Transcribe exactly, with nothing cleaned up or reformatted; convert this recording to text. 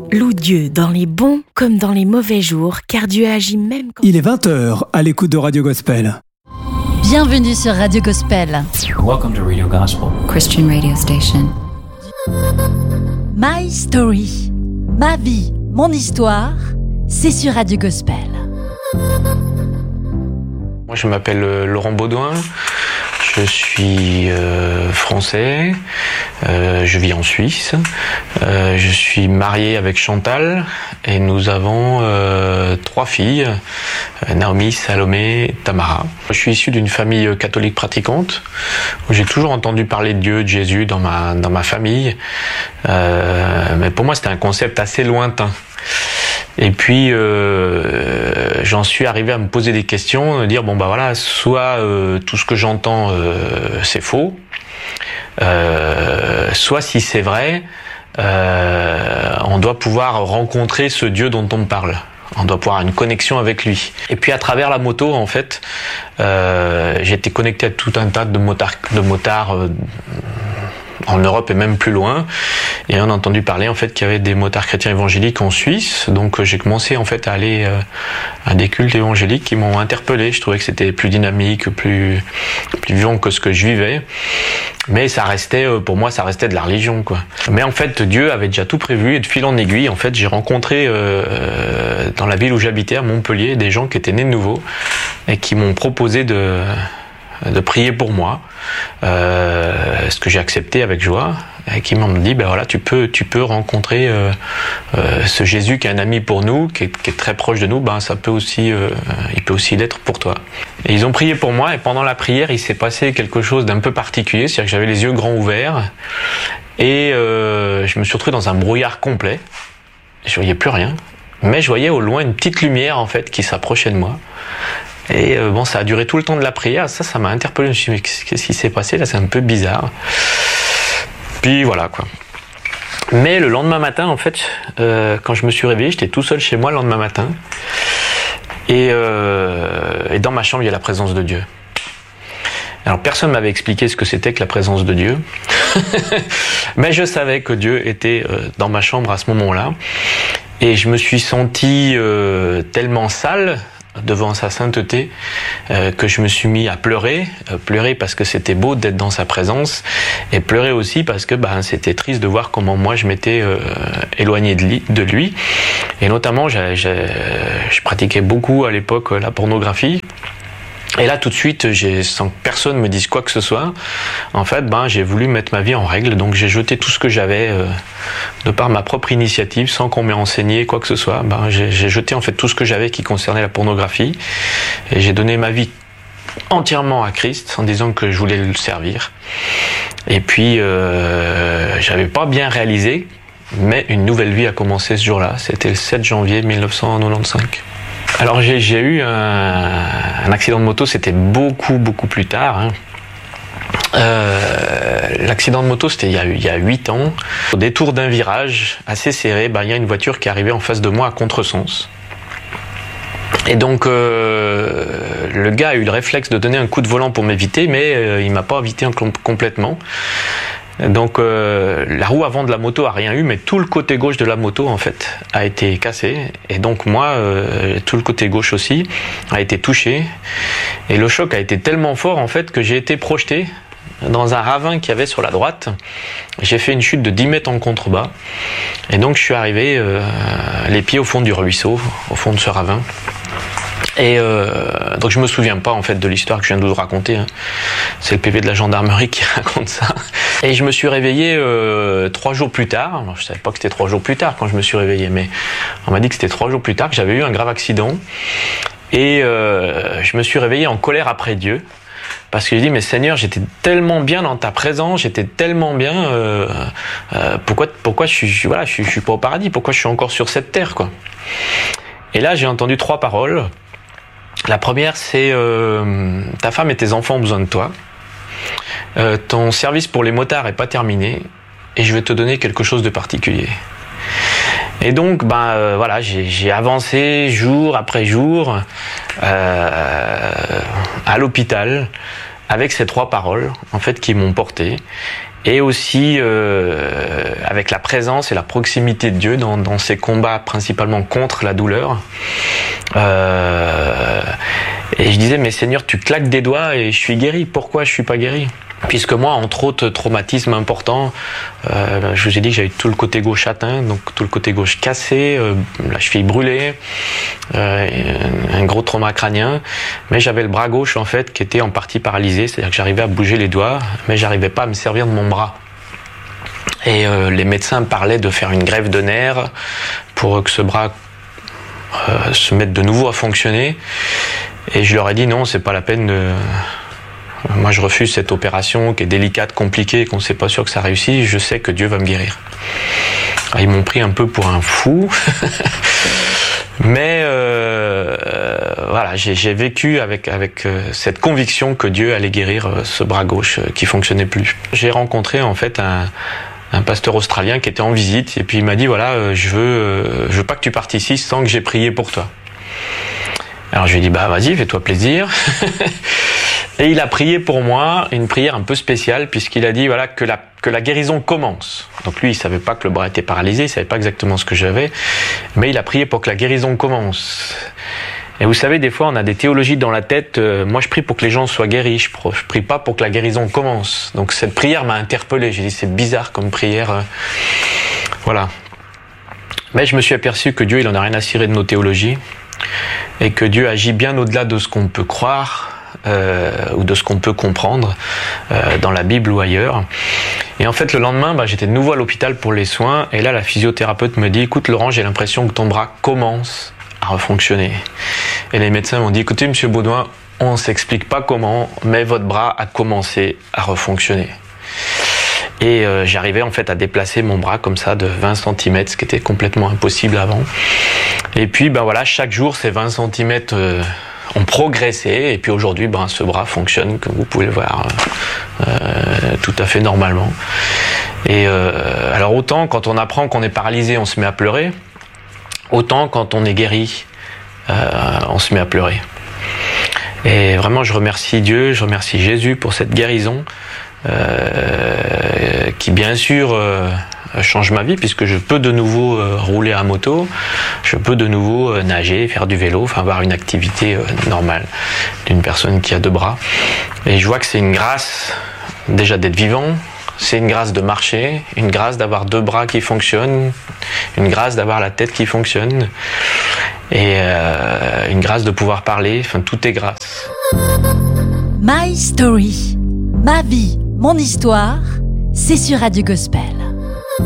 Loue Dieu dans les bons comme dans les mauvais jours, car Dieu agit même quand... Il est vingt heures à l'écoute de Radio Gospel. Bienvenue sur Radio Gospel. Welcome to Radio Gospel, Christian radio station. My Story, ma vie, mon histoire, c'est sur Radio Gospel. Moi, je m'appelle Laurent Baudouin, je suis euh, français, euh, je vis en Suisse, euh, je suis marié avec Chantal et nous avons euh, trois filles, Naomi, Salomé, Tamara. Je suis issu d'une famille catholique pratiquante où j'ai toujours entendu parler de Dieu, de Jésus dans ma, dans ma famille, euh, mais pour moi c'était un concept assez lointain. Et puis euh, j'en suis arrivé à me poser des questions, de dire bon bah voilà, soit euh, tout ce que j'entends euh, c'est faux, euh, soit si c'est vrai, euh, on doit pouvoir rencontrer ce Dieu dont on me parle. On doit pouvoir avoir une connexion avec lui. Et puis à travers la moto, en fait, euh, j'ai été connecté à tout un tas de motards, de motards euh, en Europe et même plus loin. Et on a entendu parler en fait qu'il y avait des motards chrétiens évangéliques en Suisse. Donc j'ai commencé en fait à aller euh, à des cultes évangéliques qui m'ont interpellé. Je trouvais que c'était plus dynamique, plus plus vivant que ce que je vivais. Mais ça restait, pour moi, ça restait de la religion, quoi. Mais en fait, Dieu avait déjà tout prévu et de fil en aiguille, en fait, j'ai rencontré euh, dans la ville où j'habitais, à Montpellier, des gens qui étaient nés de nouveau et qui m'ont proposé de de prier pour moi, euh, ce que j'ai accepté avec joie, et qui m'ont dit, ben voilà, tu peux, tu peux rencontrer euh, euh, ce Jésus qui est un ami pour nous, qui est, qui est très proche de nous, ben ça peut aussi, euh, il peut aussi l'être pour toi. Et ils ont prié pour moi, et pendant la prière, il s'est passé quelque chose d'un peu particulier, c'est-à-dire que j'avais les yeux grands ouverts, et euh, je me suis retrouvé dans un brouillard complet, je voyais plus rien, mais je voyais au loin une petite lumière en fait qui s'approchait de moi. Et euh, bon, ça a duré tout le temps de la prière. Ça, ça m'a interpellé. Je me suis dit, mais qu'est-ce qui s'est passé là? C'est un peu bizarre. Puis voilà, quoi. Mais le lendemain matin, en fait, euh, quand je me suis réveillé, j'étais tout seul chez moi le lendemain matin. Et, euh, et dans ma chambre, il y a la présence de Dieu. Alors, personne ne m'avait expliqué ce que c'était que la présence de Dieu. Mais je savais que Dieu était euh, dans ma chambre à ce moment-là. Et je me suis senti euh, tellement sale devant sa sainteté, euh, que je me suis mis à pleurer, euh, pleurer parce que c'était beau d'être dans sa présence, et pleurer aussi parce que bah, c'était triste de voir comment moi je m'étais euh, éloigné de lui, de lui. Et notamment, j'ai, j'ai, je pratiquais beaucoup à l'époque la pornographie. Et là, tout de suite, j'ai, sans que personne me dise quoi que ce soit, en fait, ben, j'ai voulu mettre ma vie en règle. Donc, j'ai jeté tout ce que j'avais euh, de par ma propre initiative, sans qu'on m'ait enseigné quoi que ce soit. Ben, j'ai, j'ai jeté en fait tout ce que j'avais qui concernait la pornographie. Et j'ai donné ma vie entièrement à Christ en disant que je voulais le servir. Et puis, euh, j'avais pas bien réalisé, mais une nouvelle vie a commencé ce jour-là. C'était le sept janvier mille neuf cent quatre-vingt-quinze. Alors j'ai, j'ai eu un, un accident de moto, c'était beaucoup beaucoup plus tard. Hein. Euh, l'accident de moto, c'était il y a, il y a huit ans. Au détour d'un virage assez serré, ben, il y a une voiture qui arrivait en face de moi à contresens. Et donc euh, le gars a eu le réflexe de donner un coup de volant pour m'éviter, mais euh, il m'a pas évité complètement. Donc euh, la roue avant de la moto a rien eu, mais tout le côté gauche de la moto en fait a été cassé, et donc moi euh, tout le côté gauche aussi a été touché, et le choc a été tellement fort en fait que j'ai été projeté dans un ravin qu'il y avait sur la droite. J'ai fait une chute de dix mètres en contrebas, et donc je suis arrivé euh, les pieds au fond du ruisseau, au fond de ce ravin. Et euh, donc je me souviens pas en fait de l'histoire que je viens de vous raconter. Hein. C'est le P V de la gendarmerie qui raconte ça. Et je me suis réveillé euh, trois jours plus tard. Alors, je savais pas que c'était trois jours plus tard quand je me suis réveillé, mais on m'a dit que c'était trois jours plus tard que j'avais eu un grave accident. Et euh, je me suis réveillé en colère après Dieu. Parce que j'ai dit, mais Seigneur, j'étais tellement bien dans ta présence, j'étais tellement bien, euh, euh, pourquoi, pourquoi je suis, voilà, je suis, je suis pas au paradis, pourquoi je suis encore sur cette terre, quoi. Et là, j'ai entendu trois paroles. La première, c'est euh, ta femme et tes enfants ont besoin de toi. Euh, ton service pour les motards est pas terminé, et je vais te donner quelque chose de particulier. Et donc, ben euh, voilà, j'ai, j'ai avancé jour après jour euh, à l'hôpital avec ces trois paroles, en fait, qui m'ont porté. et aussi euh, avec la présence et la proximité de Dieu dans, dans ces combats principalement contre la douleur. Euh, et je disais, mais Seigneur, tu claques des doigts et je suis guéri. Pourquoi je suis pas guéri ? Puisque moi, entre autres traumatismes importants, euh, je vous ai dit que j'avais tout le côté gauche atteint, donc tout le côté gauche cassé, euh, la cheville brûlée, euh, un gros trauma crânien, mais j'avais le bras gauche en fait qui était en partie paralysé, c'est-à-dire que j'arrivais à bouger les doigts, mais j'arrivais pas à me servir de mon bras. Et euh, les médecins parlaient de faire une greffe de nerfs pour que ce bras euh, se mette de nouveau à fonctionner, et je leur ai dit non, c'est pas la peine de... Moi, je refuse cette opération qui est délicate, compliquée, qu'on ne sait pas sûr que ça réussisse. Je sais que Dieu va me guérir. Alors, ils m'ont pris un peu pour un fou. Mais euh, euh, voilà, j'ai, j'ai vécu avec, avec euh, cette conviction que Dieu allait guérir euh, ce bras gauche euh, qui fonctionnait plus. J'ai rencontré en fait un, un pasteur australien qui était en visite et puis il m'a dit voilà, euh, je veux, euh, je veux pas que tu partes ici sans que j'ai prié pour toi. Alors je lui ai dit bah vas-y, fais-toi plaisir. Et il a prié pour moi, une prière un peu spéciale, puisqu'il a dit voilà que la, que la guérison commence. Donc lui, il savait pas que le bras était paralysé, il savait pas exactement ce que j'avais, mais il a prié pour que la guérison commence. Et vous savez, des fois, on a des théologies dans la tête. Euh, moi, je prie pour que les gens soient guéris, je, je prie pas pour que la guérison commence. Donc cette prière m'a interpellé. J'ai dit c'est bizarre comme prière. Euh, voilà. Mais je me suis aperçu que Dieu, il en a rien à cirer de nos théologies, et que Dieu agit bien au-delà de ce qu'on peut croire. Euh, ou de ce qu'on peut comprendre euh, dans la Bible ou ailleurs. Et en fait, le lendemain, bah, j'étais de nouveau à l'hôpital pour les soins, et là, la physiothérapeute me dit « Écoute Laurent, j'ai l'impression que ton bras commence à refonctionner. » Et les médecins m'ont dit « Écoutez, monsieur Baudouin, on ne s'explique pas comment, mais votre bras a commencé à refonctionner. » Et euh, j'arrivais en fait à déplacer mon bras comme ça de vingt centimètres, ce qui était complètement impossible avant. Et puis, ben voilà, chaque jour, ces vingt centimètres... Euh, ont progressé, et puis aujourd'hui, ben, ce bras fonctionne, comme vous pouvez le voir, euh, tout à fait normalement. Et euh, alors autant quand on apprend qu'on est paralysé, on se met à pleurer, autant quand on est guéri, euh, on se met à pleurer. Et vraiment, je remercie Dieu, je remercie Jésus pour cette guérison, euh, qui bien sûr euh, change ma vie, puisque je peux de nouveau euh, rouler à moto, je peux de nouveau euh, nager, faire du vélo, enfin avoir une activité euh, normale d'une personne qui a deux bras. Et je vois que c'est une grâce déjà d'être vivant, c'est une grâce de marcher, une grâce d'avoir deux bras qui fonctionnent, une grâce d'avoir la tête qui fonctionne, et euh, une grâce de pouvoir parler, enfin tout est grâce. My Story, ma vie, mon histoire, c'est sur Radio Gospel.